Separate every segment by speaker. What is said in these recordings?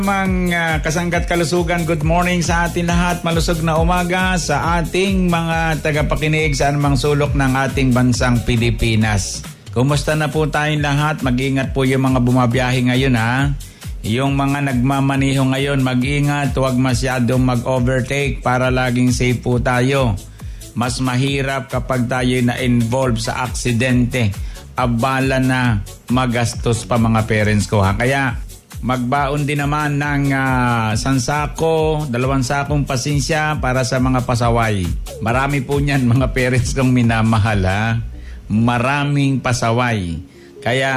Speaker 1: Mga kasanggat kalusugan, good morning sa ating lahat. Malusog na umaga sa ating mga tagapakinig sa anumang sulok ng ating bansang Pilipinas. Kumusta na po tayong lahat? Mag-ingat po yung mga bumabiyahe ngayon ha. Yung mga nagmamaniho ngayon, mag-ingat. Huwag masyadong mag-overtake para laging safe po tayo. Mas mahirap kapag tayo na-involve sa aksidente. Abala na magastos pa mga parents ko ha. Kaya magbaon din naman ng 1 sako, 2 sakong pasensya para sa mga pasaway. Marami po niyan mga parents kong minamahal ha. Maraming pasaway. Kaya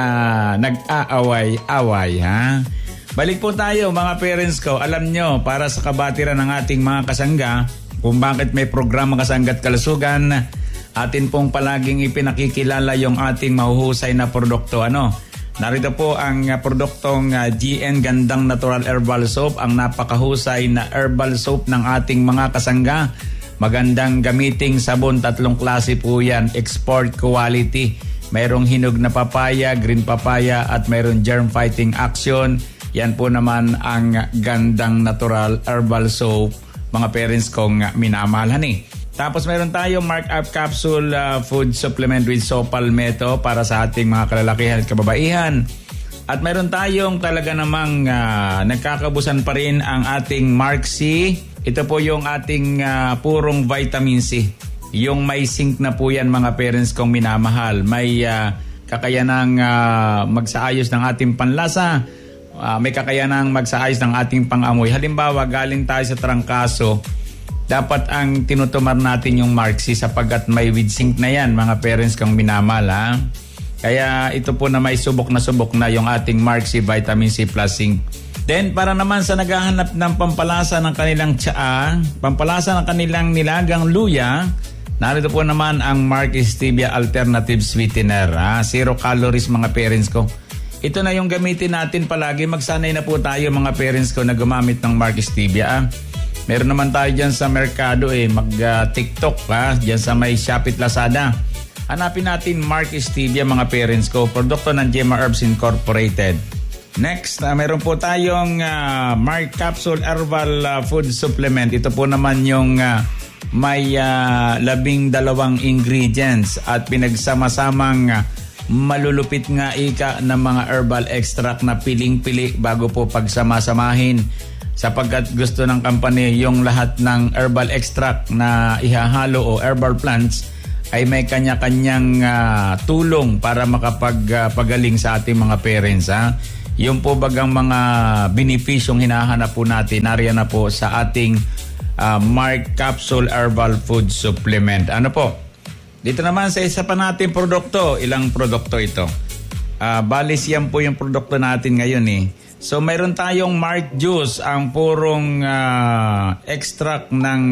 Speaker 1: nag-aaway-away ha. Balik po tayo mga parents ko. Alam nyo, para sa kabatiran ng ating mga kasangga, kung bakit may programa Kasanggat Kalusugan, atin pong palaging ipinakikilala yung ating mahuhusay na produkto. Narito po ang produktong GN Gandang Natural Herbal Soap, ang napakahusay na herbal soap ng ating mga kasangga. Magandang gamiting sabon, 3 klase po yan, export quality. Mayroong hinog na papaya, green papaya at mayroong germ fighting action. Yan po naman ang Gandang Natural Herbal Soap, mga parents kong minamahal. Tapos meron tayong mark-up capsule food supplement with soap palmetto para sa ating mga kalalakihan at kababaihan. At meron tayong talaga namang nagkakabusan pa rin ang ating Mark C. Ito po yung ating purong vitamin C. Yung may zinc na po yan mga parents kong minamahal. May kakayanang magsaayos ng ating panlasa. May kakayanang magsaayos ng ating pangamoy. Halimbawa, galing tayo sa trangkaso, dapat ang tinutumar natin yung Mark C sapagkat may with zinc na yan mga parents kang minamahal ha. Kaya ito po na may subok na yung ating Mark C Vitamin C plus zinc. Then para naman sa naghahanap ng pampalasa ng kanilang tsaa, pampalasa ng kanilang nilagang luya, narito po naman ang Mark Stevia Alternative Sweetener ha. 0 calories mga parents ko. Ito na yung gamitin natin palagi. Magsanay na po tayo mga parents ko na gumamit ng Mark Stevia. Meron naman tayo dyan sa merkado mag-TikTok dyan sa may Shopee Lazada. Hanapin natin Mark Stevia mga parents ko, produkto ng Gemma Herbs Incorporated. Next, meron po tayong Mark Capsule Herbal Food Supplement. Ito po naman yung may 12 ingredients at pinagsama-samang malulupit nga ika ng mga herbal extract na piling-pili bago po pagsama-samahin. Sapagkat gusto ng company yung lahat ng herbal extract na ihahalo o herbal plants ay may kanya-kanyang tulong para makapagpagaling sa ating mga parents ha. Yung po bagang mga benepisyong hinahanap po natin, nariyan na po sa ating Mark Capsule Herbal Food Supplement. Ano po? Dito naman sa isa pa nating produkto, ilang produkto ito? Balis yan po yung produkto natin ngayon So mayroon tayong Mark Juice, ang purong extract ng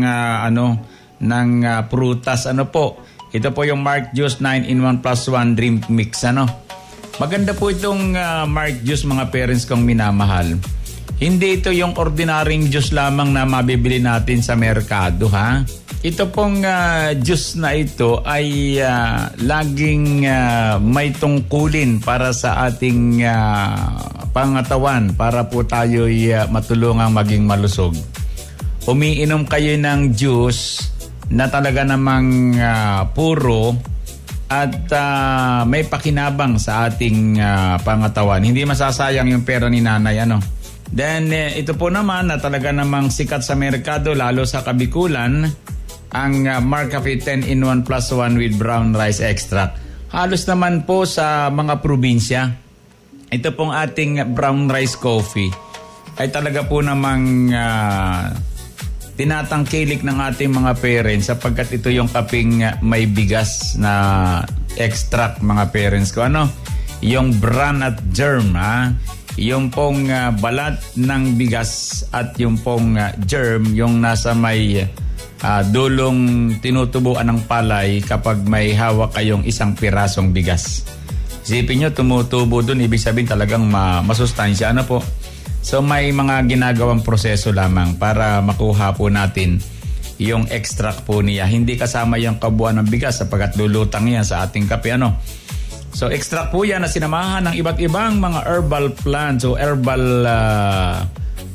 Speaker 1: prutas po. Ito po yung Mark Juice 9-in-1 plus 1 drink mix Maganda po itong Mark Juice mga parents kong minamahal. Hindi ito yung ordinaryong juice lamang na mabibili natin sa merkado ha. Ito pong juice na ito ay laging may tungkulin para sa ating pangatawan para po tayo'y matulungang maging malusog. Umiinom kayo ng juice na talaga namang puro at may pakinabang sa ating pangatawan. Hindi masasayang yung pera ni nanay Then ito po naman na talaga namang sikat sa merkado lalo sa Kabikulan, ang Mark Cafe 10-in-1 plus 1 with brown rice extract. Halos naman po sa mga probinsya, ito pong ating brown rice coffee ay talaga po namang tinatangkilik ng ating mga parents sapagkat ito yung kaping may bigas na extract mga parents ko. Yung bran at germ yung pong balat ng bigas at yung pong germ yung nasa may dulong tinutubuan ng palay kapag may hawak kayong 1 pirasong bigas. Isipin nyo, tumutubo dun, ibig sabihin talagang masustansya po. So may mga ginagawang proseso lamang para makuha po natin yung extract po niya. Hindi kasama yung kabuuan ng bigas sapagkat lulutang yan sa ating kape. So extract po yan na sinamahan ng iba't ibang mga herbal plants o herbal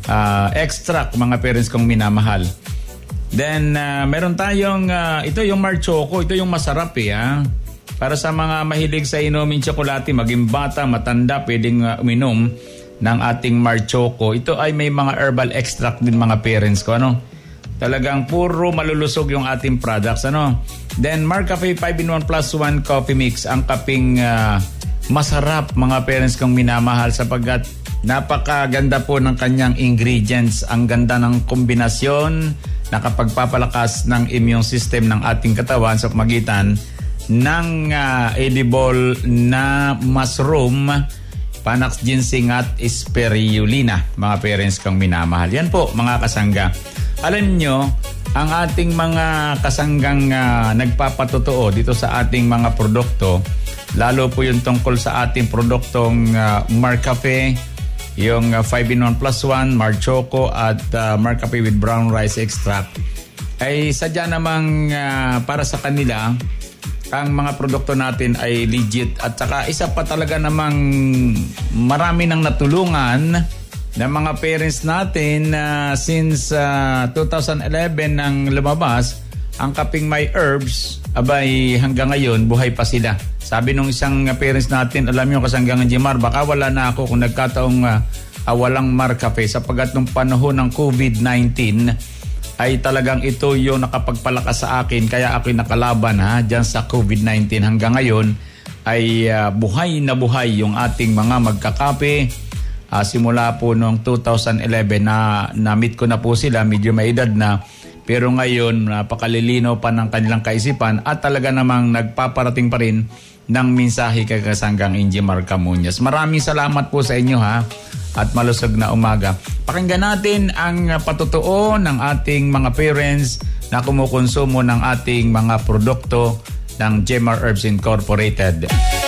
Speaker 1: extract, mga parents kong minamahal. Then, meron tayong, ito yung Mar Choco. Ito yung masarap para sa mga mahilig sa inumin tsokolate, maging bata, matanda, pwedeng uminom ng ating Mar Choco. Ito ay may mga herbal extract din, mga parents ko. Talagang puro malulusog yung ating products. Then, Mar Cafe 5-in-1 plus 1 coffee mix. Ang kaping masarap, mga parents kong minamahal, sapagkat napakaganda po ng kanyang ingredients. Ang ganda ng kombinasyon, nakapagpapalakas ng immune system ng ating katawan sa pamagitan ng edible na mushroom, Panax ginseng at spirulina, mga parents kong minamahal. Yan po, mga kasangga. Alam nyo, ang ating mga kasanggang nagpapatotoo dito sa ating mga produkto, lalo po yung tungkol sa ating produktong Mar Cafe, yung 5-in-1 plus 1, Mar Choco at Mar Cafe with brown rice extract, ay sadya namang para sa kanila, ang mga produkto natin ay legit. At saka isa pa talaga namang marami nang natulungan ng mga parents natin since 2011 nang lumabas ang kaping may herbs, abay hanggang ngayon buhay pa sila. Sabi nung isang parents natin, alam nyo kasanggang Jimar, baka wala na ako kung nagkataong walang Mar Cafe, sapagkat nung panahon ng COVID-19 ay talagang ito yung nakapagpalakas sa akin, kaya ako'y nakalaban dyan sa COVID-19. Hanggang ngayon ay buhay na buhay yung ating mga magkakape. Simula po noong 2011 na-meet ko na po sila, medyo may edad na. Pero ngayon, napakalilino pa ng kanilang kaisipan at talaga namang nagpaparating pa rin ng mensahe kay kasanggang Injimar Camuñas. Maraming salamat po sa inyo at malusog na umaga. Pakinggan natin ang patotoo ng ating mga parents na kumukonsumo ng ating mga produkto ng Jemar Herbs Incorporated.